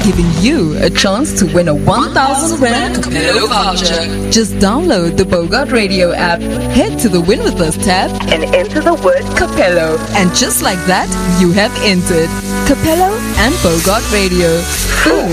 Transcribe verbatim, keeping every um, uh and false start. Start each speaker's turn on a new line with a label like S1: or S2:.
S1: giving you a chance to win a one thousand rand Capello voucher. Just download the Bogart Radio app, head to the Win With Us tab and enter the word Capello. And just like that, you have entered Capello and Bogart Radio. Food